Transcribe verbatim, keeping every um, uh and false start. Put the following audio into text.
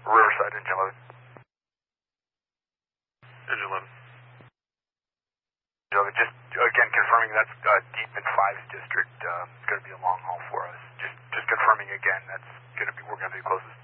Riverside, engine eleven. Engine eleven. eleven, just again confirming that's uh, deep in five's district. Uh, it's going to be a long haul for us. Just just confirming again that's going to be we're going to be closest